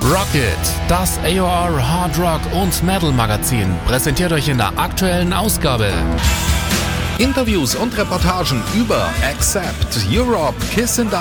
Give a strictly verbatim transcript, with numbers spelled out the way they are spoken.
Rocket, das A O R Hard Rock und Metal Magazin, präsentiert euch in der aktuellen Ausgabe Interviews und Reportagen über Accept, Europe, Kiss in